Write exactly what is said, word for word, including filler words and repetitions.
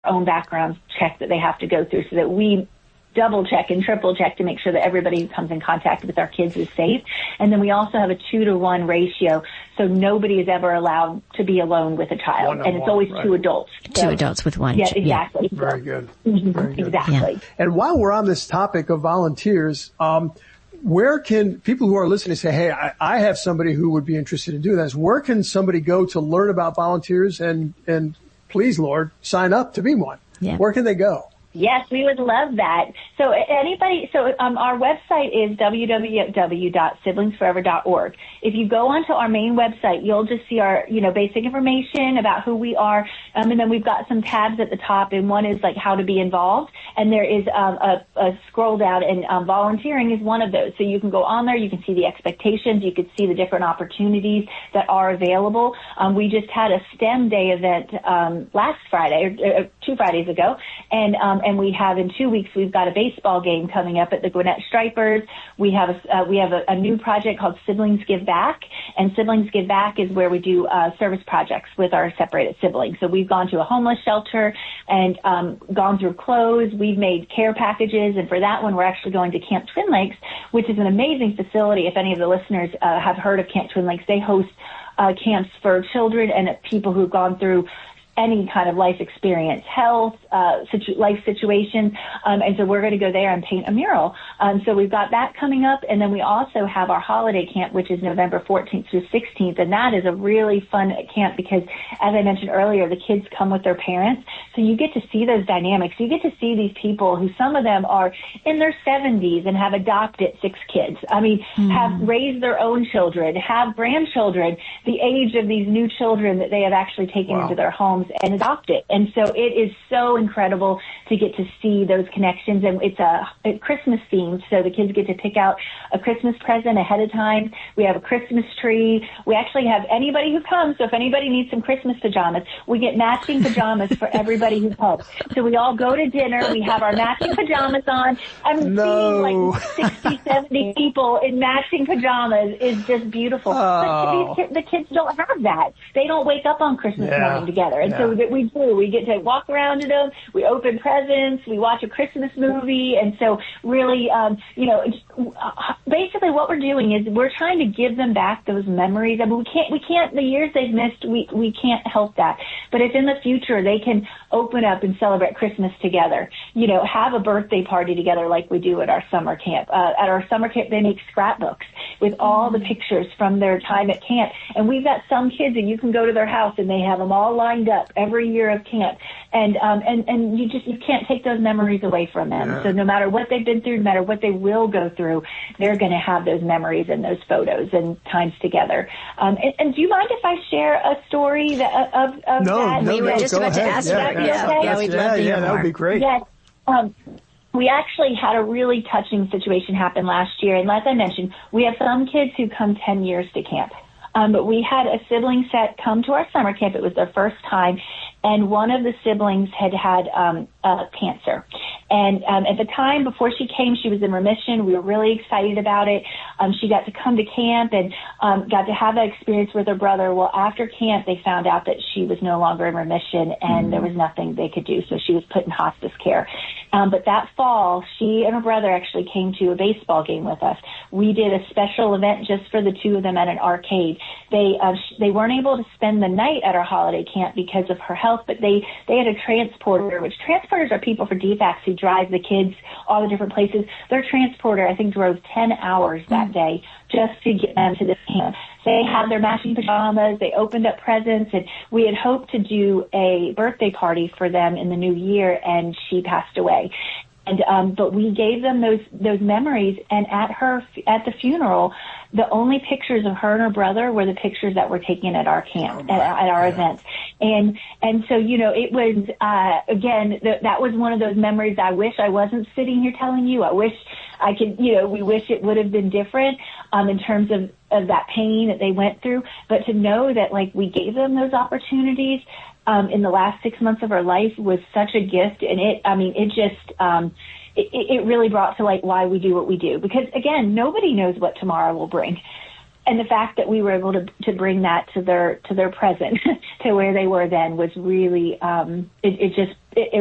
own background check that they have to go through so that we double check and triple check to make sure that everybody who comes in contact with our kids is safe. And then we also have a two to one ratio, so nobody is ever allowed to be alone with a child. One and it's one, always right. two adults. So, two adults with one. Yeah, exactly. Yeah. Very good. Mm-hmm. Very good. Exactly. Yeah. And while we're on this topic of volunteers, um, where can people who are listening say, hey, I, I have somebody who would be interested in doing this. Where can somebody go to learn about volunteers and, and please, Lord, sign up to be one? Yeah. Where can they go? Yes, we would love that. So anybody, so um, our website is w w w dot siblings forever dot org. If you go onto our main website, you'll just see our, you know, basic information about who we are. Um, and then we've got some tabs at the top, and one is like how to be involved. And there is um, a, a scroll down, and um, volunteering is one of those. So you can go on there, you can see the expectations, you can see the different opportunities that are available. Um, we just had a STEM Day event um, last Friday, or, or two Fridays ago, and um, and we have in two weeks we've got a baseball game coming up at the Gwinnett Stripers. We have a uh, we have a, a new project called Siblings Give Back, and Siblings Give Back is where we do uh, service projects with our separated siblings. So we've gone to a homeless shelter and um, gone through clothes. We've made care packages, and for that one we're actually going to Camp Twin Lakes, which is an amazing facility. If any of the listeners uh, have heard of Camp Twin Lakes, they host uh, camps for children and people who've gone through any kind of life experience, health, uh, situ- life situations. Um, and so we're going to go there and paint a mural. Um, so we've got that coming up. And then we also have our holiday camp, which is November fourteenth through sixteenth. And that is a really fun camp because, as I mentioned earlier, the kids come with their parents. So you get to see those dynamics. You get to see these people who, some of them are in their seventies and have adopted six kids. I mean, mm. have raised their own children, have grandchildren, the age of these new children that they have actually taken wow. into their homes and adopt it. And so it is so incredible to get to see those connections. And it's a, a Christmas themed, so the kids get to pick out a Christmas present ahead of time. We have a Christmas tree. We actually have anybody who comes, so if anybody needs some Christmas pajamas, we get matching pajamas for everybody who comes. So we all go to dinner, we have our matching pajamas on. I'm no. seeing like sixty, seventy people in matching pajamas is just beautiful. Oh. But these, the kids don't have that. They don't wake up on Christmas yeah. morning together. And yeah. so that we do. We get to walk around in them. We open presents. We watch a Christmas movie. And so really, um, you know, basically what we're doing is we're trying to give them back those memories. I mean, we can't, we can't, the years they've missed, we, we can't help that. But if in the future they can open up and celebrate Christmas together, you know, have a birthday party together like we do at our summer camp. Uh, at our summer camp, they make scrapbooks with all the pictures from their time at camp. And we've got some kids that you can go to their house and they have them all lined up every year of camp. And, um, and, and you just, you can't take those memories away from them. Yeah. So no matter what they've been through, no matter what they will go through, they're going to have those memories and those photos and times together. Um, and, and do you mind if I share a story that, of, of no, that? No, we were no, just go about ahead. to ask yeah, that. yeah, Yeah, okay? yeah, we'd yeah, love to hear yeah, that would be great. Yes. Um, we actually had a really touching situation happen last year. And as I mentioned, we have some kids who come ten years to camp. Um, but we had a sibling set come to our summer camp. It was their first time. And one of the siblings had had um, uh, cancer. And um, at the time, before she came, she was in remission. We were really excited about it. Um, she got to come to camp and um, got to have that experience with her brother. Well, after camp, they found out that she was no longer in remission, and mm-hmm. there was nothing they could do. So she was put in hospice care. Um, but that fall, she and her brother actually came to a baseball game with us. We did a special event just for the two of them at an arcade. They uh, sh- they weren't able to spend the night at our holiday camp because of her health, but they, they had a transporter, which transporters are people for D FACS who drive the kids all the different places. Their transporter, I think, drove ten hours that day just to get them to this camp. They had their matching pajamas. They opened up presents, and we had hoped to do a birthday party for them in the new year, and she passed away. And um, but we gave them those those memories, and at her at the funeral, the only pictures of her and her brother were the pictures that were taken at our camp, oh at, at our yeah. events. And and so, you know, it was, uh, again, th- that was one of those memories I wish I wasn't sitting here telling you. I wish I could, you know, we wish it would have been different um, in terms of, of that pain that they went through. But to know that, like, we gave them those opportunities um, in the last six months of her life was such a gift. And it, I mean, it just, um, it, it really brought to light why we do what we do. Because, again, nobody knows what tomorrow will bring. and the fact that we were able to to bring that to their to their present, to where they were then, was really um, it, it just it,